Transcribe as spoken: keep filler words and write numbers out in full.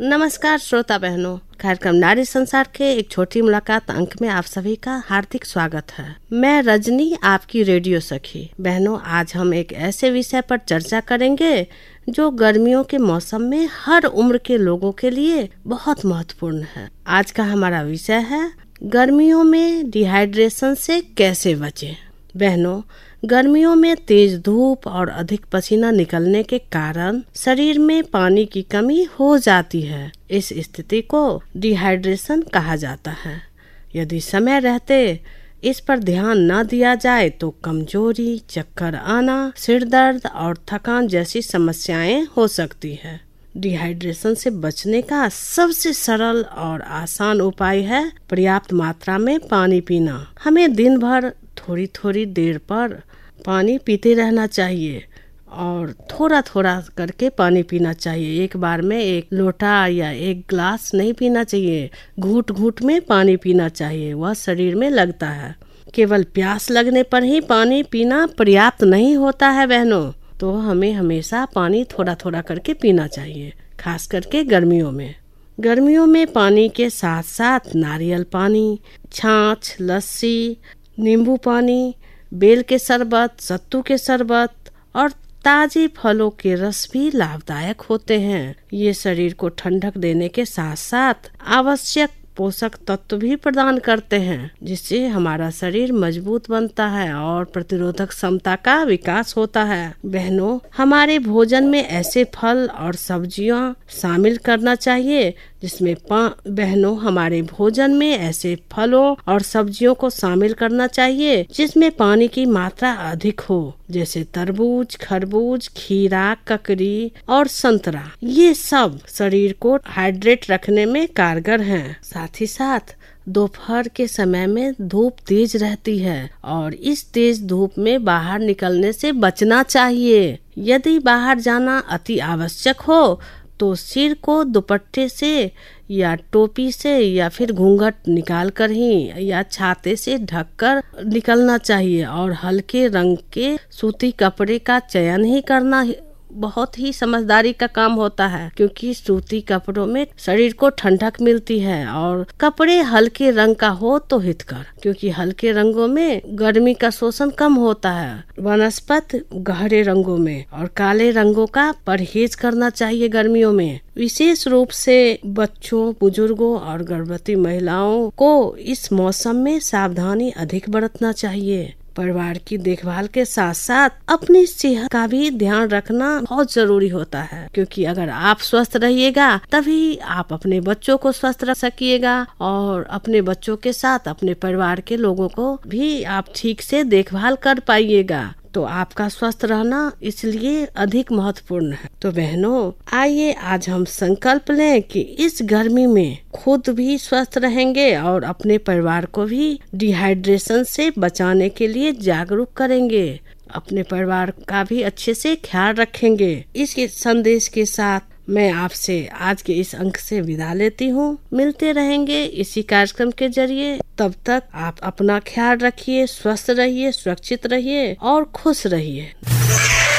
नमस्कार श्रोता बहनों, कार्यक्रम नारी संसार के एक छोटी मुलाकात अंक में आप सभी का हार्दिक स्वागत है। मैं रजनी, आपकी रेडियो सखी। बहनों, आज हम एक ऐसे विषय पर चर्चा करेंगे जो गर्मियों के मौसम में हर उम्र के लोगों के लिए बहुत महत्वपूर्ण है। आज का हमारा विषय है गर्मियों में डिहाइड्रेशन से कैसे बचें। बहनों, गर्मियों में तेज धूप और अधिक पसीना निकलने के कारण शरीर में पानी की कमी हो जाती है। इस स्थिति को डिहाइड्रेशन कहा जाता है। यदि समय रहते इस पर ध्यान न दिया जाए तो कमजोरी, चक्कर आना, सिर दर्द और थकान जैसी समस्याएं हो सकती है। डिहाइड्रेशन से बचने का सबसे सरल और आसान उपाय है पर्याप्त मात्रा में पानी पीना। हमें दिन भर थोड़ी थोड़ी देर पर पानी पीते रहना चाहिए और थोड़ा थोड़ा करके पानी पीना चाहिए। एक बार में एक लोटा या एक ग्लास नहीं पीना चाहिए, घूट घूट में पानी पीना चाहिए, वह शरीर में लगता है। केवल प्यास लगने पर ही पानी पीना पर्याप्त नहीं होता है बहनों, तो हमें हमेशा पानी थोड़ा थोड़ा करके पीना चाहिए, खास करके गर्मियों में। गर्मियों में पानी के साथ साथ नारियल पानी, छाछ, लस्सी, नींबू पानी, बेल के शरबत, सत्तू के शरबत और ताजे फलों के रस भी लाभदायक होते हैं। ये शरीर को ठंडक देने के साथ साथ आवश्यक पोषक तत्व भी प्रदान करते हैं, जिससे हमारा शरीर मजबूत बनता है और प्रतिरोधक क्षमता का विकास होता है। बहनों, हमारे भोजन में ऐसे फल और सब्जियां शामिल करना चाहिए जिसमें बहनों हमारे भोजन में ऐसे फलों और सब्जियों को शामिल करना चाहिए जिसमें पानी की मात्रा अधिक हो, जैसे तरबूज, खरबूज, खीरा, ककड़ी और संतरा। ये सब शरीर को हाइड्रेट रखने में कारगर हैं। साथ ही साथ दोपहर के समय में धूप तेज रहती है और इस तेज धूप में बाहर निकलने से बचना चाहिए। यदि बाहर जाना अति आवश्यक हो तो सिर को दुपट्टे से या टोपी से या फिर घूंघट निकाल कर ही या छाते से ढककर निकलना चाहिए और हल्के रंग के सूती कपड़े का चयन ही करना बहुत ही समझदारी का काम होता है, क्योंकि सूती कपड़ों में शरीर को ठंडक मिलती है और कपड़े हल्के रंग का हो तो हितकर, क्योंकि हल्के रंगों में गर्मी का शोषण कम होता है। वनस्पत गहरे रंगों में और काले रंगों का परहेज करना चाहिए गर्मियों में। विशेष रूप से बच्चों, बुजुर्गों और गर्भवती महिलाओं को इस मौसम में सावधानी अधिक बरतना चाहिए। परिवार की देखभाल के साथ साथ अपनी सेहत का भी ध्यान रखना बहुत जरूरी होता है, क्योंकि अगर आप स्वस्थ रहिएगा तभी आप अपने बच्चों को स्वस्थ रख सकिएगा और अपने बच्चों के साथ अपने परिवार के लोगों को भी आप ठीक से देखभाल कर पाइएगा। तो आपका स्वस्थ रहना इसलिए अधिक महत्वपूर्ण है। तो बहनों, आइए आज हम संकल्प लें कि इस गर्मी में खुद भी स्वस्थ रहेंगे और अपने परिवार को भी डिहाइड्रेशन से बचाने के लिए जागरूक करेंगे, अपने परिवार का भी अच्छे से ख्याल रखेंगे। इस संदेश के साथ मैं आपसे आज के इस अंक से विदा लेती हूँ। मिलते रहेंगे इसी कार्यक्रम के जरिए। तब तक आप अपना ख्याल रखिए, स्वस्थ रहिए, सुरक्षित रहिए और खुश रहिए।